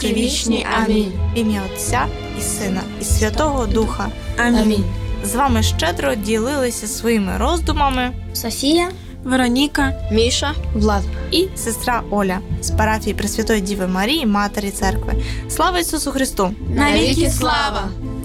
вічні. Амінь. В ім'я Отця і Сина, і Святого Духа. Амінь. З вами щедро ділилися своїми роздумами Софія, Вероніка, Міша, Влад. і сестра Оля з парафії Пресвятої Діви Марії, Матері Церкви. Слава Ісусу Христу! навіки слава!